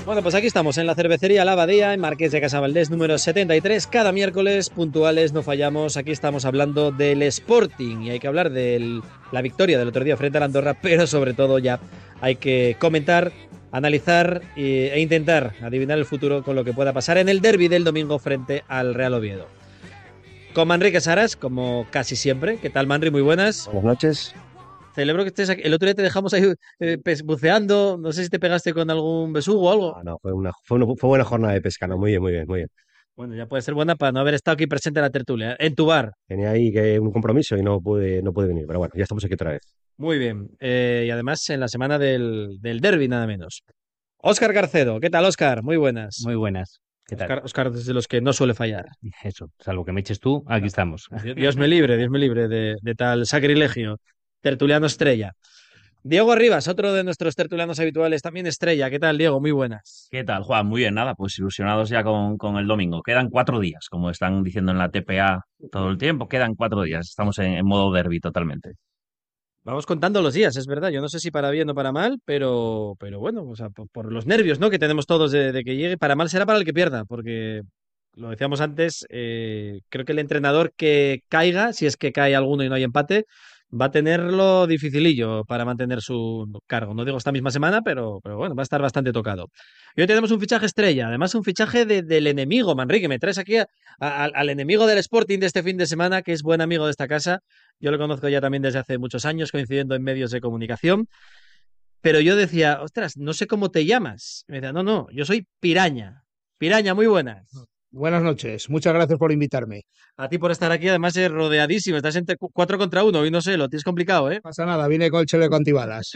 Bueno, pues aquí estamos en la cervecería La Abadía, en Marqués de Casavaldés, número 73. Cada miércoles, puntuales, no fallamos. Aquí estamos hablando del Sporting y hay que hablar de la victoria del otro día frente al Andorra, pero sobre todo ya hay que comentar, analizar e intentar adivinar el futuro con lo que pueda pasar en el derbi del domingo frente al Real Oviedo. Con Manrique Saras, como casi siempre. ¿Qué tal, Manri? Muy buenas. Buenas noches. Celebro que estés aquí. El otro día te dejamos ahí buceando. No sé si te pegaste con algún besugo o algo. No, fue buena jornada de pesca, ¿no? Muy bien, muy bien, muy bien. Bueno, ya puede ser buena para no haber estado aquí presente en la tertulia, en tu bar. Tenía ahí un compromiso y no pude venir, pero bueno, ya estamos aquí otra vez. Muy bien. Y además en la semana del derby, nada menos. Óscar Garcedo, ¿qué tal, Óscar? Muy buenas. Muy buenas. ¿Qué tal? Óscar es de los que no suele fallar. Eso, salvo que me eches tú, aquí estamos. Dios me libre de tal sacrilegio. Tertuliano estrella. Diego Rivas, otro de nuestros tertulianos habituales, también estrella. ¿Qué tal, Diego? Muy buenas. ¿Qué tal, Juan? Muy bien, nada, pues ilusionados ya con el domingo. Quedan 4 días, como están diciendo en la TPA todo el tiempo, quedan 4 días. Estamos en modo derby totalmente. Vamos contando los días, es verdad. Yo no sé si para bien o para mal, pero bueno, o sea, por los nervios, ¿no? Que tenemos todos de que llegue. Para mal será para el que pierda, porque lo decíamos antes, creo que el entrenador que caiga, si es que cae alguno y no hay empate, va a tenerlo dificilillo para mantener su cargo. No digo esta misma semana, pero bueno, va a estar bastante tocado. Y hoy tenemos un fichaje estrella, además un fichaje del enemigo, Manrique. Me traes aquí al enemigo del Sporting de este fin de semana, que es buen amigo de esta casa. Yo lo conozco ya también desde hace muchos años, coincidiendo en medios de comunicación. Pero yo decía, ostras, no sé cómo te llamas. Me decía, no, yo soy Piraña. Piraña, muy buenas. Buenas noches, muchas gracias por invitarme. A ti por estar aquí, además es rodeadísimo. Estás entre 4 contra 1 y no sé, lo tienes complicado, ¿eh? No pasa nada, vine con el chaleco antibalas.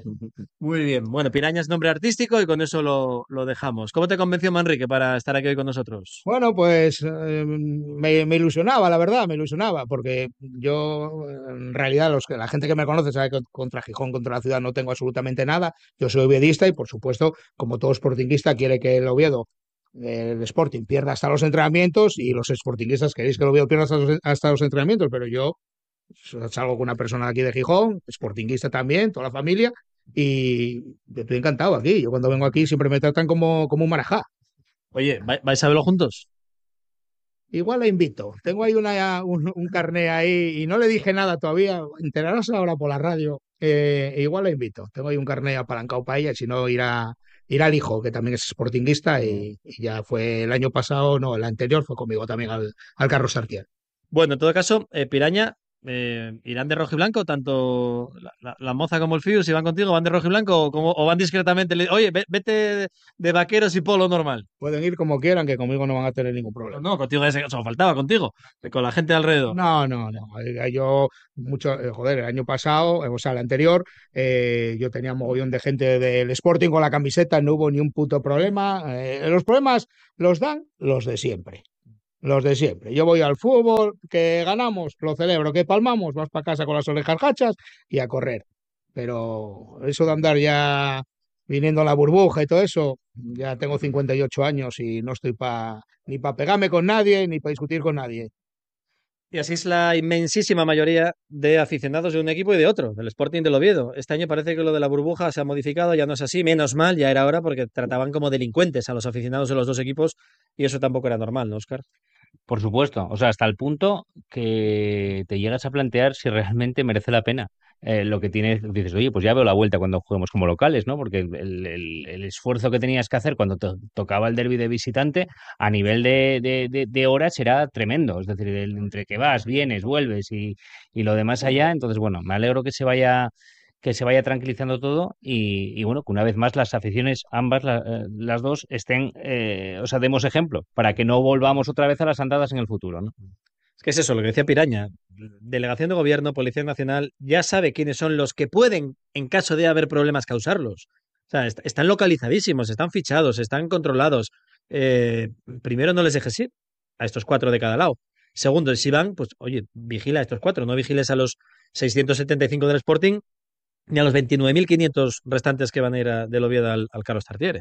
Muy bien. Bueno, Piraña es nombre artístico y con eso lo dejamos. ¿Cómo te convenció Manrique para estar aquí hoy con nosotros? Bueno, pues me ilusionaba, la verdad, me ilusionaba, porque yo, en realidad, la gente que me conoce sabe que contra Gijón, contra la ciudad, no tengo absolutamente nada. Yo soy oviedista y, por supuesto, como todo sportinguista, quiere que el Oviedo, el Sporting, pierda hasta los entrenamientos y los sportinguistas queréis que el Oviedo pierda hasta los entrenamientos, pero yo salgo con una persona de aquí de Gijón, sportinguista también, toda la familia, y estoy encantado aquí. Yo cuando vengo aquí siempre me tratan como un marajá. Oye, ¿vais a verlo juntos? Igual la invito. Tengo ahí un carné ahí y no le dije nada todavía. Enterarás ahora por la radio. Igual la invito. Tengo ahí un carné apalancado para ella, si no irá al hijo, que también es sportinguista y ya fue el año pasado, no, el anterior fue conmigo también al Carlos Sartier. Bueno, en todo caso, Piraña, ¿irán de rojo y blanco? Tanto la moza como el Fius, si van contigo, ¿van de rojo y blanco o van discretamente? Oye, vete de vaqueros y polo normal. Pueden ir como quieran, que conmigo no van a tener ningún problema. No, contigo eso faltaba contigo, con la gente alrededor. No. Yo, joder, el año pasado, o sea, el anterior, yo tenía un mogollón de gente del Sporting con la camiseta, no hubo ni un puto problema. Los problemas los dan los de siempre. Los de siempre. Yo voy al fútbol, que ganamos, lo celebro, que palmamos, vas para casa con las orejas gachas y a correr. Pero eso de andar ya viniendo a la burbuja y todo eso, ya tengo 58 años y no estoy ni para pegarme con nadie, ni para discutir con nadie. Y así es la inmensísima mayoría de aficionados de un equipo y de otro, del Sporting del Oviedo. Este año parece que lo de la burbuja se ha modificado, ya no es así, menos mal, ya era hora porque trataban como delincuentes a los aficionados de los dos equipos y eso tampoco era normal, ¿no, Óscar? Por supuesto, o sea, hasta el punto que te llegas a plantear si realmente merece la pena. Lo que tienes, dices, oye, pues ya veo la vuelta cuando juguemos como locales, ¿no? Porque el esfuerzo que tenías que hacer cuando te tocaba el derbi de visitante a nivel de horas era tremendo. Es decir, entre que vas, vienes, vuelves y lo demás allá. Entonces, bueno, me alegro que se vaya tranquilizando todo y bueno, que una vez más las aficiones, ambas, las dos, estén, o sea, demos ejemplo para que no volvamos otra vez a las andadas en el futuro, ¿no? Es que es eso, lo que decía Piraña. Delegación de Gobierno, Policía Nacional, ya sabe quiénes son los que pueden, en caso de haber problemas, causarlos. O sea, están localizadísimos, están fichados, están controlados. Primero, no les dejes ir a estos 4 de cada lado. Segundo, si van, pues oye, vigila a estos 4, no vigiles a los 675 del Sporting ni a los 29.500 restantes que van a ir del Oviedo al Carlos Tartiere.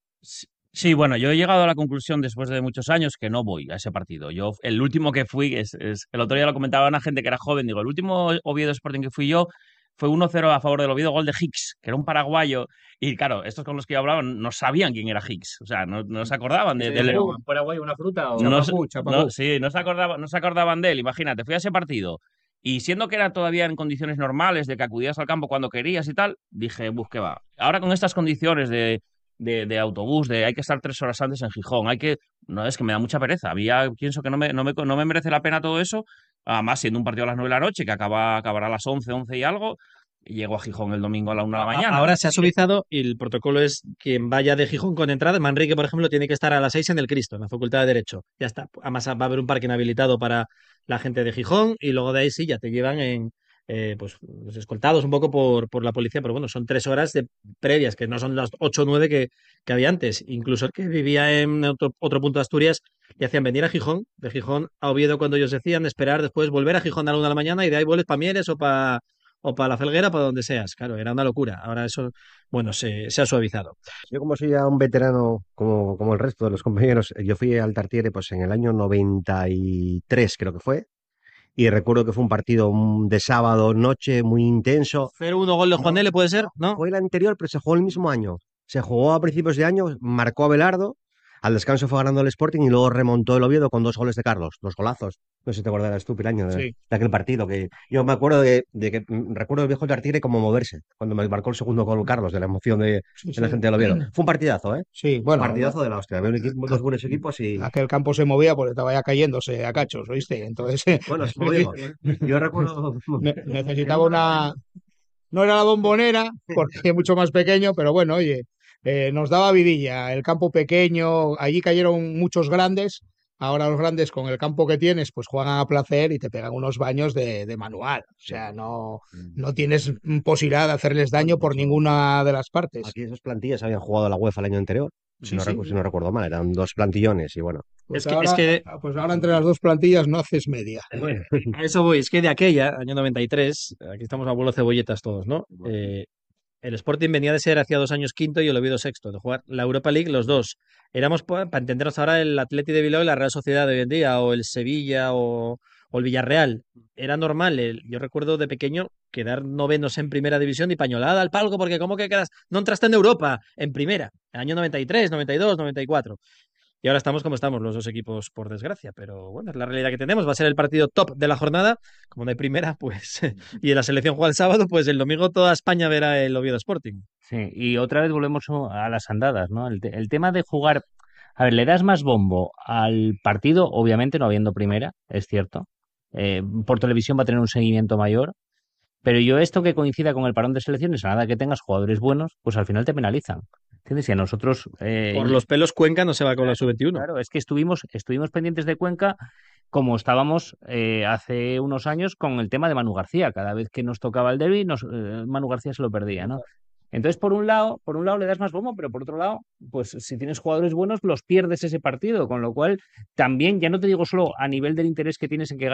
Sí, bueno, yo he llegado a la conclusión después de muchos años que no voy a ese partido. El último que fui, el otro día lo comentaba una gente que era joven, digo, el último Oviedo Sporting que fui yo fue 1-0 a favor del Oviedo, gol de Hicks, que era un paraguayo. Y claro, estos con los que yo hablaba no sabían quién era Hicks. O sea, no se acordaban de él. Paraguay una fruta o No, Chapapú. sí, no se acordaban de él. Imagínate, fui a ese partido y siendo que era todavía en condiciones normales, de que acudías al campo cuando querías y tal, dije, qué va. Ahora con estas condiciones de autobús, de hay que estar 3 horas antes en Gijón, no, es que me da mucha pereza. Pienso que no me merece la pena todo eso. Además, siendo un partido a las 9 de la noche, que acabará a las 11 y algo, y llego a Gijón el domingo a la 1 de la mañana. Ahora se ha suavizado y el protocolo es quien vaya de Gijón con entrada. Manrique, por ejemplo, tiene que estar a las 6 en el Cristo, en la Facultad de Derecho. Ya está. Además, va a haber un parque inhabilitado para la gente de Gijón y luego de ahí sí ya te llevan pues escoltados un poco por la policía. Pero bueno, son 3 horas previas, que no son las 8 o 9 que había antes. Incluso el que vivía en otro punto de Asturias le hacían venir a Gijón, de Gijón a Oviedo cuando ellos decían, esperar después, volver a Gijón a la 1 de la mañana y de ahí vuelves para Mieres o para la Felguera, para donde seas. Claro, era una locura. Ahora eso, bueno, se ha suavizado. Yo como soy ya un veterano, como el resto de los compañeros, yo fui al Tartiere pues en el año 93, creo que fue, y recuerdo que fue un partido de sábado noche muy intenso. 0-1 gol de Juan No, L, ¿puede ser? ¿No? fue el anterior, pero se jugó el mismo año. Se jugó a principios de año, marcó Abelardo, al descanso fue ganando el Sporting y luego remontó el Oviedo con 2 goles de Carlos, 2 golazos. No sé si te acordarás tú, Piraño, de, Sí. de aquel partido. Que yo me acuerdo de que recuerdo el viejo Tartiere como moverse cuando me marcó el segundo gol Carlos, de la emoción Sí, de la sí. gente del Oviedo. Fue un partidazo, ¿eh? Sí, bueno, Partidazo de la hostia. Había dos buenos equipos y. aquel campo se movía porque estaba ya cayéndose a cachos, ¿oíste? Entonces Bueno, como digo, yo recuerdo. necesitaba una. No era la Bombonera, porque es mucho más pequeño, pero bueno, oye, nos daba vidilla. El campo pequeño, allí cayeron muchos grandes. Ahora los grandes con el campo que tienes, pues juegan a placer y te pegan unos baños de manual. O sea, no tienes posibilidad de hacerles daño por ninguna de las partes. Aquí esas plantillas habían jugado la UEFA el año anterior. Sí, sí. Si no recuerdo mal, eran 2 plantillones y bueno. Pues Es que pues ahora entre las dos plantillas no haces media. Bueno, a eso voy. Es que de aquella, año 93, aquí estamos abuelo cebolletas todos, ¿no? El Sporting venía de ser hacía 2 años quinto y el Oviedo sexto, de jugar la Europa League los dos. Éramos, para entendernos ahora, el Atleti de Bilbao y la Real Sociedad de hoy en día, o el Sevilla o el Villarreal. Era normal, yo recuerdo de pequeño quedar novenos en primera división y pañolada al palco, porque ¿cómo que quedas? No entraste en Europa, en primera, año 93, 92, 94. Y ahora estamos como estamos los dos equipos, por desgracia. Pero bueno, es la realidad que tenemos. Va a ser el partido top de la jornada. Como no hay primera, pues. Y la selección juega el sábado, pues el domingo toda España verá el Oviedo Sporting. Sí, y otra vez volvemos a las andadas, ¿no? El tema de jugar, a ver, le das más bombo al partido, obviamente no habiendo primera, es cierto. Por televisión va a tener un seguimiento mayor, pero yo esto que coincida con el parón de selecciones, a nada que tengas jugadores buenos, pues al final te penalizan. ¿Entiendes? Y a nosotros... Por los pelos, Cuenca no se va con la sub-21. Claro, es que estuvimos pendientes de Cuenca como estábamos hace unos años con el tema de Manu García. Cada vez que nos tocaba el derbi, Manu García se lo perdía, ¿no? Entonces, por un lado le das más bombo, pero por otro lado, pues si tienes jugadores buenos, los pierdes ese partido, con lo cual también, ya no te digo solo a nivel del interés que tienes en que